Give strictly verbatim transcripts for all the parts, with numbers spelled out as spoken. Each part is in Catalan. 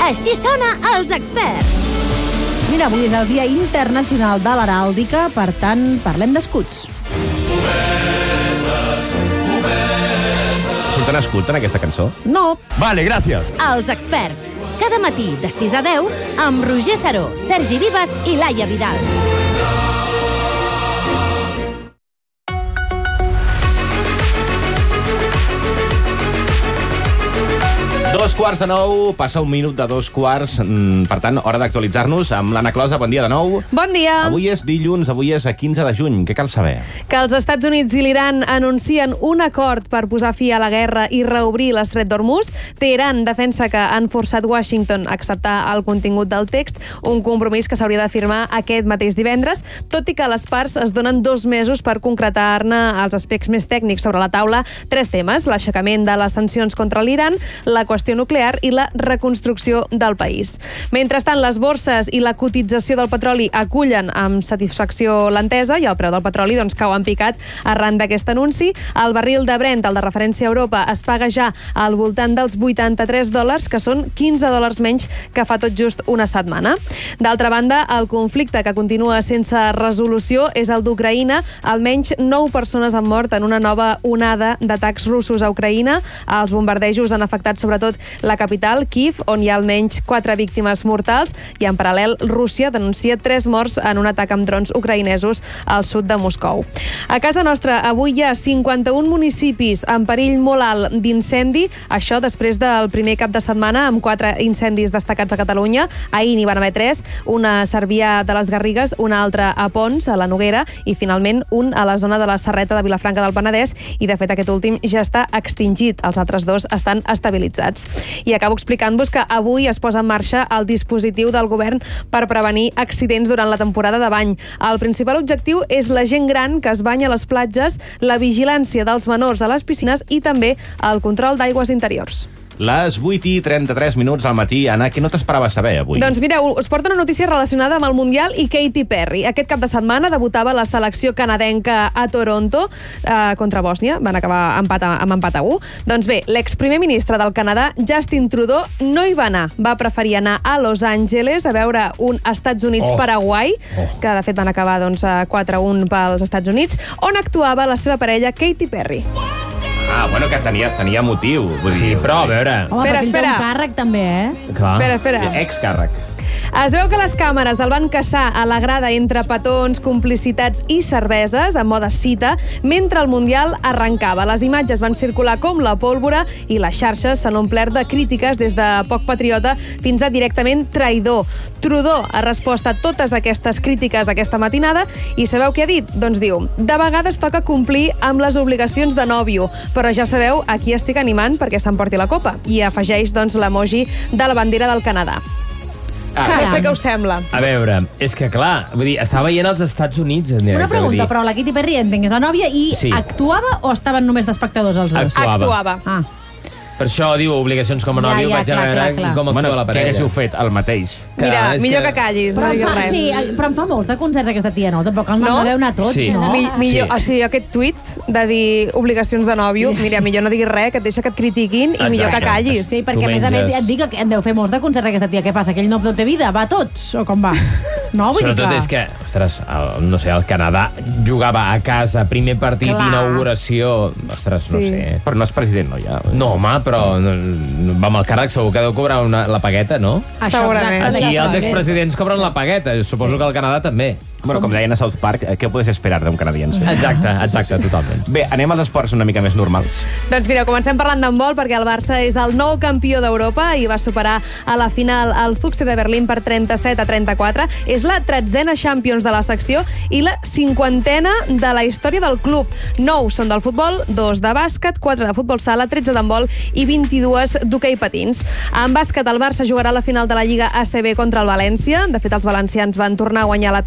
Així sona Els Experts. Mira, avui és el Dia Internacional de l'Heràldica, per tant, parlem d'escuts. Surten escuts en aquesta cançó? No. Vale, gràcies. Els Experts. Cada matí de sis a deu amb Roger Saró, Sergi Vives i Laia Vidal. Dos quarts de nou, passa un minut de dos quarts, per tant, hora d'actualitzar-nos amb l'Anna Closa. Bon dia de nou. Bon dia. Avui és dilluns, avui és a quinze de juny. Què cal saber? Que els Estats Units i l'Iran anuncien un acord per posar fi a la guerra i reobrir l'estret d'Hormuz. Teheran defensa que han forçat Washington a acceptar el contingut del text, un compromís que s'hauria de firmar aquest mateix divendres, tot i que les parts es donen dos mesos per concretar-ne els aspectes més tècnics. Sobre la taula, tres temes: l'aixecament de les sancions contra l'Iran, la qüestió nuclear i la reconstrucció del país. Mentrestant, les borses i la cotització del petroli acullen amb satisfacció l'entesa i el preu del petroli doncs, cau en picat arran d'aquest anunci. El barril de Brent, el de referència a Europa, es paga ja al voltant dels vuitanta-tres dòlars, que són quinze dòlars menys que fa tot just una setmana. D'altra banda, el conflicte que continua sense resolució és el d'Ucraïna. Almenys nou persones han mort en una nova onada d'atacs russos a Ucraïna. Els bombardejos han afectat sobretot la capital, Kíev, on hi ha almenys quatre víctimes mortals, i en paral·lel Rússia denuncia tres morts en un atac amb drons ucraïnesos al sud de Moscou. A casa nostra avui hi ha cinquanta-un municipis en perill molt alt d'incendi, això després del primer cap de setmana amb quatre incendis destacats a Catalunya. Ahir n'hi van haver tres, una a Cervià de les Garrigues, una altra a Pons, a la Noguera, i finalment un a la zona de la Serreta de Vilafranca del Penedès, i de fet aquest últim ja està extingit, els altres dos estan estabilitzats. I acabo explicant-vos que avui es posa en marxa el dispositiu del govern per prevenir accidents durant la temporada de bany. El principal objectiu és la gent gran que es banya a les platges, la vigilància dels menors a les piscines i també el control d'aigües interiors. Les vuit i trenta-tres minuts al matí. Anna, què no t'esperaves saber avui? Doncs mireu, us porto una notícia relacionada amb el Mundial i Katy Perry. Aquest cap de setmana debutava la selecció canadenca a Toronto eh, contra Bòsnia. Van acabar empat a, amb empat a u. Doncs bé, l'exprimer ministre del Canadà, Justin Trudeau, no hi va anar. Va preferir anar a Los Angeles a veure un Estats Units-Paraguai, oh. oh. que de fet van acabar doncs, quatre a un pels Estats Units, on actuava la seva parella Katy Perry. Ah, bueno, que tenia, tenia motiu. Vull dir, sí, però a veure... Home, espera, però ell té espera. un càrrec també, eh? Clar. Espera, espera. Excàrrec. Es veu que les càmeres el van caçar a la grada entre petons, complicitats i cerveses, en mode cita, mentre el Mundial arrencava. Les imatges van circular com la pólvora i les xarxes s'han omplert de crítiques des de poc patriota fins a directament traïdor. Trudeau ha respost a totes aquestes crítiques aquesta matinada i sabeu què ha dit? Doncs diu, de vegades toca complir amb les obligacions de nòvio, però ja sabeu a qui estic animant perquè s'emporti la copa. I afegeix doncs l'emoji de la bandera del Canadà. Ah, no sé què us sembla. A veure, és que clar, vull dir, estava veient als Estats Units en directe. Una pregunta, però la Katy Perry, entenc, és la nòvia i sí. actuava o estaven només d'espectadors els dos? Actuava. Actuava. Ah. Per això diu obligacions com a Ja, nòvio, ja, vaig clar, a veure clar, clar. com actua Bueno, la què parella. haguéssiu fet? El mateix. Mira, Clar, és millor que, que- que callis, Però no en, diguis fa, res. sí, però en fa molts de concerts aquesta tia, no? Tampoc el No? no? deu anar tots, Sí. no? Mi, millor, Sí. O sigui, aquest tuit de dir obligacions de nòvio, mira, millor no diguis res, que et deixa que et critiquin i Exacte. millor que callis. Sí, perquè Tu a més a més menges. ja et dic que en deu fer molts de concerts aquesta tia. Què passa, que ell no té vida? Va a tots? O com va? No, vull dir Sobretot que... és que, ostres, el, no sé, el Canadà jugava a casa, primer partit, Clar. inauguració... Ostres, no Sí. sé... Però no és president, no, ja. No, home, però no, no, amb el càrrec segur que deu cobrar una, la pagueta, no? Això, Segurament. exacte, Aquí ja els està bé. expresidents cobren la pagueta, suposo que el Canadà també. Bueno, com deien a South Park, eh, què podes esperar d'un canadiense? Exacte, exacte, totalment. Bé, anem als esports una mica més normals. Doncs mireu, comencem parlant d'handbol perquè el Barça és el nou campió d'Europa i va superar a la final el Fuchs de Berlín per trenta-set a trenta-quatre. És la tretzena Champions de la secció i la cinquantena de la història del club. Nou són del futbol, dos de bàsquet, quatre de futbol sala, tretze d'handbol i vint-i-dues d'hoquei patins. En bàsquet, el Barça jugarà la final de la Lliga A C B contra el València. De fet, els valencians van tornar a guanyar la penya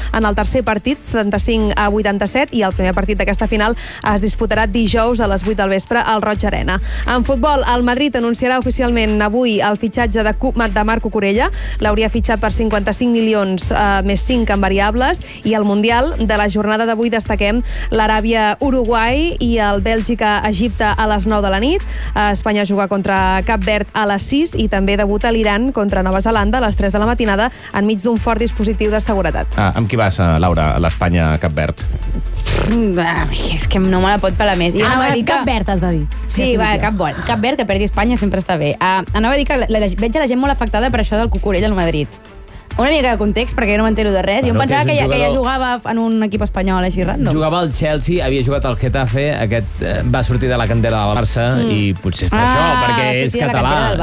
en el tercer partit, setanta-cinc a vuitanta-set, i el primer partit d'aquesta final es disputarà dijous a les vuit del vespre al Roig Arena. En futbol, el Madrid anunciarà oficialment avui el fitxatge de, de Marco Corella. L'hauria fitxat per cinquanta-cinc milions eh, més cinc en variables, i el Mundial de la jornada d'avui destaquem l'Aràbia-Uruguai i el Bèlgica-Egipte a les nou de la nit. Espanya juga contra Cap Verd a les sis i també debuta l'Iran contra Nova Zelanda a les tres de la matinada enmig d'un fort dispositiu de seguretat. Ah, amb qui vas, Laura, a l'Espanya-Cap Verd? Ah, és que no me la pot pelar més. Ah, va, Cap Verd, has de dir. Sí, va, Cap Verd. Cap Verd, que perdi Espanya sempre està bé. Uh, anava a dir que la, la, veig a la gent molt afectada per això del Cucurella al Madrid. Una mica de context, perquè jo no m'entero de res. Bueno, jo em pensava que, que, ja, jugador... que ja jugava en un equip espanyol així random. Jugava al Chelsea, havia jugat al Getafe, aquest eh, va sortir de la cantera del Barça mm. i potser és per ah, això, perquè és català.